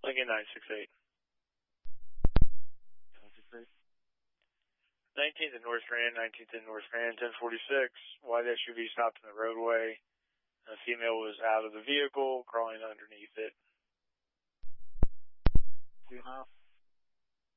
Lincoln 968. 968. 19th and North Strand, 19th and North Strand, 1046. White SUV stopped in the roadway. A female was out of the vehicle, crawling underneath it. 2.5.